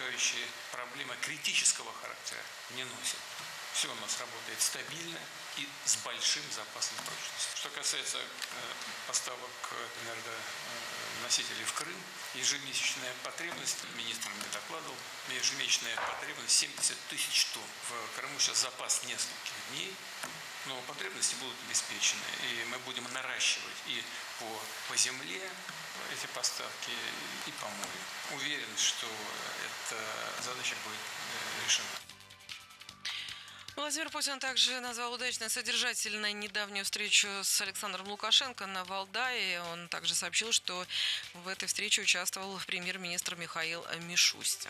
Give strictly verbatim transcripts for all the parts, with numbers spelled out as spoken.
угрожающие проблемы критического характера не носят. Все у нас работает стабильно и с большим запасом прочности. Что касается э, поставок энергоносителей в Крым, ежемесячная потребность, министр мне докладывал, ежемесячная потребность семьдесят тысяч тонн. В Крыму сейчас запас нескольких дней, но потребности будут обеспечены. И мы будем наращивать и по, по земле эти поставки, и по морю. Уверен, что эта задача будет решена. Владимир Путин также назвал удачной содержательной недавнюю встречу с Александром Лукашенко на Валдае. Он также сообщил, что в этой встрече участвовал премьер-министр Михаил Мишустин.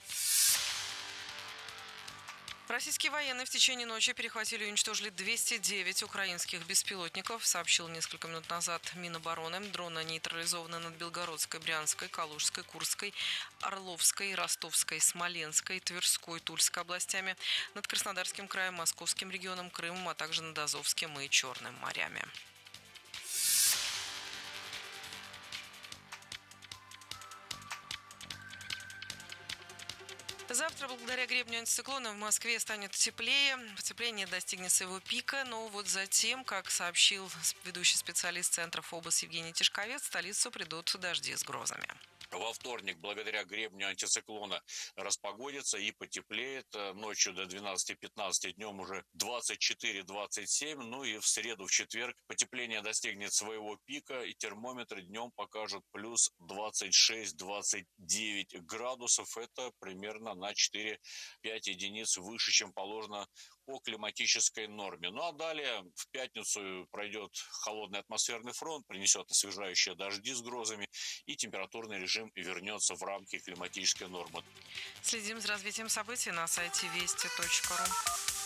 Российские военные в течение ночи перехватили и уничтожили двести девять украинских беспилотников, сообщил несколько минут назад Минобороны. Дроны нейтрализованы над Белгородской, Брянской, Калужской, Курской, Орловской, Ростовской, Смоленской, Тверской, Тульской областями, над Краснодарским краем, Московским регионом, Крымом, а также над Азовским и Черным морями. Завтра, благодаря гребню антициклона, в Москве станет теплее. Потепление достигнет своего пика, но вот затем, как сообщил ведущий специалист Центра ФОБОС Евгений Тишковец, в столицу придут дожди с грозами. Во вторник, благодаря гребню антициклона, распогодится и потеплеет. Ночью до двенадцати-пятнадцати, днем уже двадцать четыре - двадцать семь. Ну и в среду, в четверг потепление достигнет своего пика, и термометры днем покажут плюс двадцать шесть - двадцать девять градусов. Это примерно на четыре-пять единиц выше, чем положено по климатической норме. Ну а далее в пятницу пройдет холодный атмосферный фронт, принесет освежающие дожди с грозами, и температурный режим вернется в рамки климатической нормы. Следим за развитием событий на сайте вести точка ру.